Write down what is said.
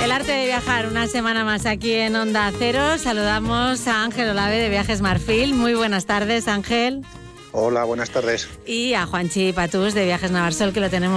El arte de viajar, una semana más aquí en Onda Cero. Saludamos a Ángel Olave de Viajes Marfil. Muy buenas tardes, Ángel. Hola, buenas tardes. Y a Juanchi Patús de Viajes Navarsol, que lo tenemos